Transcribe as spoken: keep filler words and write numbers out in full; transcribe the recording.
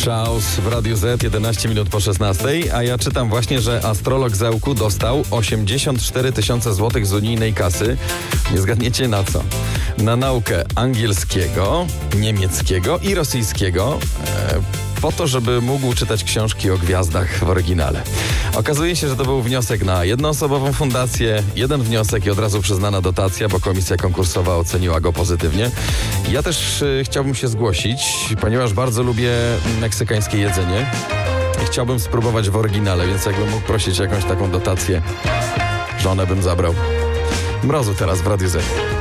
Chaos w Radiu Z, jedenaście minut po szesnastej, a ja czytam właśnie, że astrolog Zełku dostał osiemdziesiąt cztery tysiące złotych z unijnej kasy. Nie zgadniecie na co? Na naukę angielskiego, niemieckiego i rosyjskiego, e, po to, żeby mógł czytać książki o gwiazdach w oryginale. Okazuje się, że to był wniosek na jednoosobową fundację, jeden wniosek i od razu przyznana dotacja, bo komisja konkursowa oceniła go pozytywnie. Ja też y, chciałbym się zgłosić, ponieważ bardzo lubię meksykańskie jedzenie i chciałbym spróbować w oryginale, więc jakbym mógł prosić jakąś taką dotację, żonę bym zabrał. Mrozu teraz w Radiu Z.